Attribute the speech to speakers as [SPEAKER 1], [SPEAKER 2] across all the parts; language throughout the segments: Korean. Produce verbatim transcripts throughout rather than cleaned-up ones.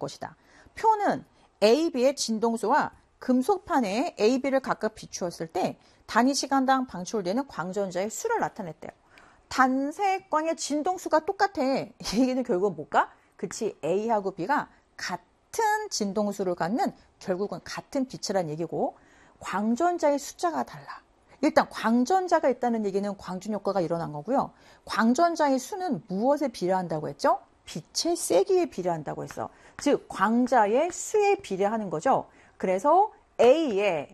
[SPEAKER 1] 것이다. 표는 A, B의 진동수와 금속판에 A, B를 각각 비추었을 때 단위 시간당 방출되는 광전자의 수를 나타냈대요. 단색광의 진동수가 똑같아. 이 얘기는 결국은 뭘까? 그치, A하고 B가 같은 진동수를 갖는 결국은 같은 빛이란 얘기고 광전자의 숫자가 달라. 일단 광전자가 있다는 얘기는 광준 효과가 일어난 거고요. 광전자의 수는 무엇에 비례한다고 했죠? 빛의 세기에 비례한다고 했어. 즉 광자의 수에 비례하는 거죠. 그래서 A의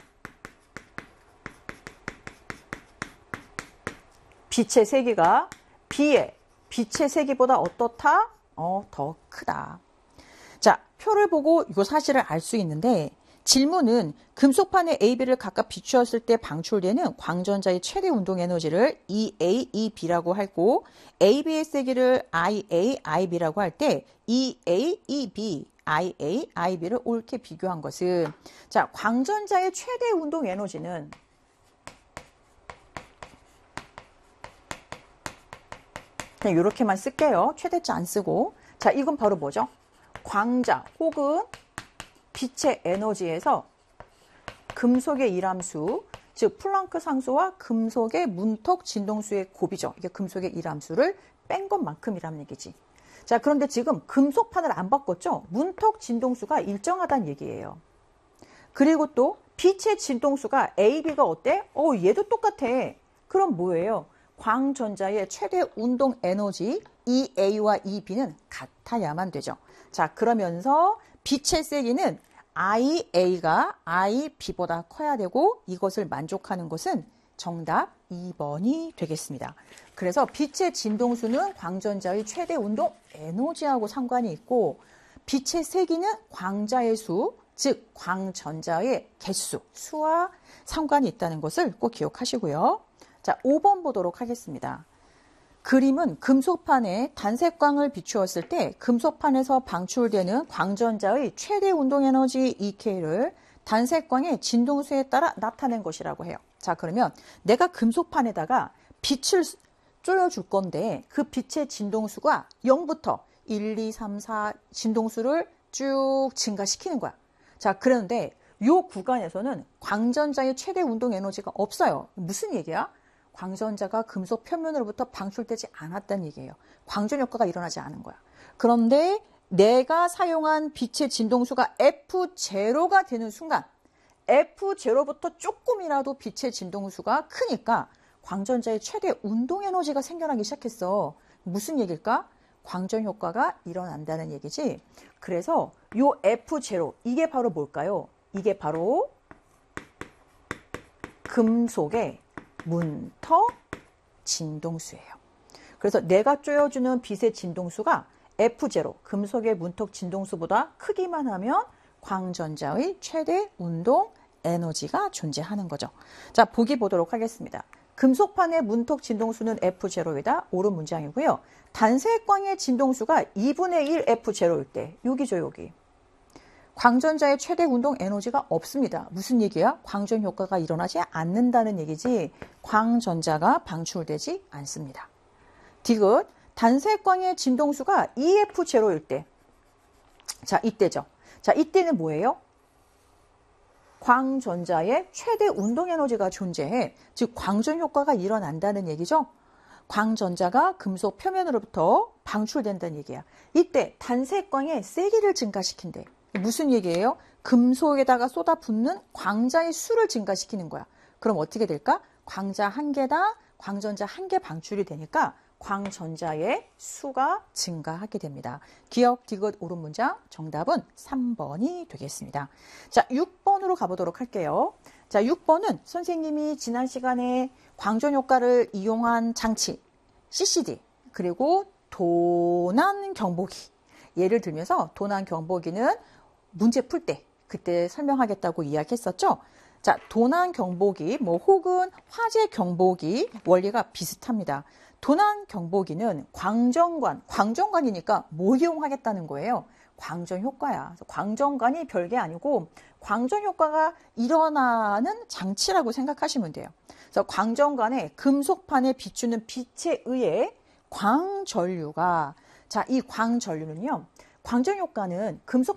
[SPEAKER 1] 빛의 세기가 B의 빛의 세기보다 어떻다? 어, 더 크다. 자, 표를 보고 이 사실을 알 수 있는데 질문은 금속판에 A, B를 각각 비추었을 때 방출되는 광전자의 최대 운동 에너지를 이 에이, 이 비라고 하고 에이 비의 세기를 아이 에이, 아이 비라고 할 때 이 에이, 이 비, 아이 에이, 아이 비를 옳게 비교한 것은 자, 광전자의 최대 운동 에너지는 그냥 이렇게만 쓸게요. 최대자 안 쓰고. 자, 이건 바로 뭐죠? 광자 혹은 빛의 에너지에서 금속의 일함수, 즉 플랑크 상수와 금속의 문턱 진동수의 곱이죠. 이게 금속의 일함수를 뺀 것만큼이라는 얘기지. 자, 그런데 지금 금속판을 안 바꿨죠? 문턱 진동수가 일정하다는 얘기예요. 그리고 또 빛의 진동수가 에이, 비가 어때? 어, 얘도 똑같아. 그럼 뭐예요? 광전자의 최대 운동 에너지 이 에이와 이 비는 같아야만 되죠. 자, 그러면서 빛의 세기는 아이 에이가 아이 비보다 커야 되고 이것을 만족하는 것은 정답 이 번이 되겠습니다. 그래서 빛의 진동수는 광전자의 최대 운동 에너지하고 상관이 있고 빛의 세기는 광자의 수, 즉 광전자의 개수, 수와 상관이 있다는 것을 꼭 기억하시고요. 자, 오 번 보도록 하겠습니다. 그림은 금속판에 단색광을 비추었을 때 금속판에서 방출되는 광전자의 최대 운동 에너지 이 케이를 단색광의 진동수에 따라 나타낸 것이라고 해요. 자, 그러면 내가 금속판에다가 빛을 쪼여줄 건데 그 빛의 진동수가 영부터 일, 이, 삼, 사 진동수를 쭉 증가시키는 거야. 자, 그런데 이 구간에서는 광전자의 최대 운동 에너지가 없어요. 무슨 얘기야? 광전자가 금속 표면으로부터 방출되지 않았다는 얘기예요. 광전 효과가 일어나지 않은 거야. 그런데 내가 사용한 빛의 진동수가 에프 제로가 되는 순간 에프 제로부터 조금이라도 빛의 진동수가 크니까 광전자의 최대 운동 에너지가 생겨나기 시작했어. 무슨 얘기일까? 광전 효과가 일어난다는 얘기지. 그래서 요 에프 제로 이게 바로 뭘까요? 이게 바로 금속의 문턱 진동수예요. 그래서 내가 쪼여주는 빛의 진동수가 에프 제로, 금속의 문턱 진동수보다 크기만 하면 광전자의 최대 운동 에너지가 존재하는 거죠. 자, 보기 보도록 하겠습니다. 금속판의 문턱 진동수는 에프 제로이다. 옳은 문장이고요. 단색광의 진동수가 이분의 일 에프 제로일 때 여기죠, 여기. 광전자의 최대 운동 에너지가 없습니다. 무슨 얘기야? 광전 효과가 일어나지 않는다는 얘기지 광전자가 방출되지 않습니다. 디귿, 단색광의 진동수가 이 에프 제로일 때. 자, 이때죠. 자, 이때는 뭐예요? 광전자의 최대 운동 에너지가 존재해. 즉 광전 효과가 일어난다는 얘기죠. 광전자가 금속 표면으로부터 방출된다는 얘기야. 이때 단색광의 세기를 증가시킨대. 무슨 얘기예요? 금속에다가 쏟아붓는 광자의 수를 증가시키는 거야. 그럼 어떻게 될까? 광자 한 개당 광전자 한 개 방출이 되니까 광전자의 수가 증가하게 됩니다. 기억, 디귿, 옳은 문장 정답은 삼 번이 되겠습니다. 자, 육 번으로 가보도록 할게요. 자, 육 번은 선생님이 지난 시간에 광전 효과를 이용한 장치 씨씨디 그리고 도난 경보기 예를 들면서 도난 경보기는 문제 풀 때 그때 설명하겠다고 이야기했었죠. 자, 도난 경보기 뭐 혹은 화재 경보기 원리가 비슷합니다. 도난 경보기는 광전관, 광전관이니까 뭐 이용하겠다는 거예요? 광전 효과야. 광전관이 별게 아니고 광전 효과가 일어나는 장치라고 생각하시면 돼요. 그래서 광전관의 금속판에 비추는 빛에 의해 광전류가 자, 이 광전류는요. 광전 효과는 금속